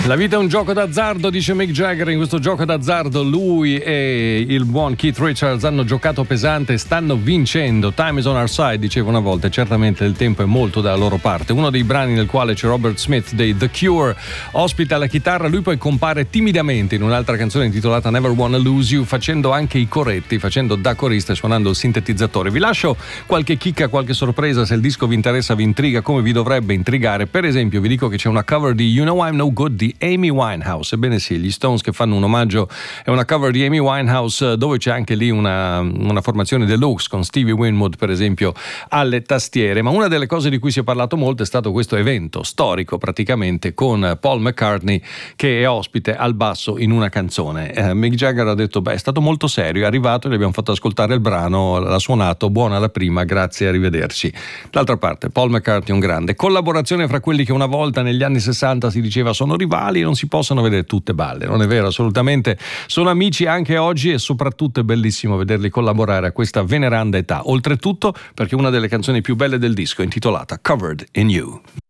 La vita è un gioco d'azzardo, dice Mick Jagger. In questo gioco d'azzardo lui e il buon Keith Richards hanno giocato pesante e stanno vincendo. Time is on our side, diceva una volta, e certamente il tempo è molto dalla loro parte. Uno dei brani nel quale c'è Robert Smith dei The Cure, ospita la chitarra, lui poi compare timidamente in un'altra canzone intitolata Never Wanna Lose You, facendo anche i coretti, facendo da corista e suonando il sintetizzatore. Vi lascio qualche chicca, qualche sorpresa, se il disco vi interessa, vi intriga come vi dovrebbe intrigare. Per esempio vi dico che c'è una cover di You Know I'm No Good di Amy Winehouse. Ebbene sì, gli Stones che fanno un omaggio, è una cover di Amy Winehouse dove c'è anche lì una formazione deluxe con Stevie Winwood per esempio alle tastiere. Ma una delle cose di cui si è parlato molto è stato questo evento storico praticamente con Paul McCartney che è ospite al basso in una canzone. Mick Jagger ha detto è stato molto serio, è arrivato e gli abbiamo fatto ascoltare il brano, l'ha suonato, buona la prima, grazie, arrivederci. D'altra parte Paul McCartney è un grande. Collaborazione fra quelli che una volta negli anni 60 si diceva sono rivali e non si possono vedere tutte balle, non è vero assolutamente, sono amici anche oggi e soprattutto è bellissimo vederli collaborare a questa veneranda età, oltretutto perché una delle canzoni più belle del disco è intitolata Covered in You.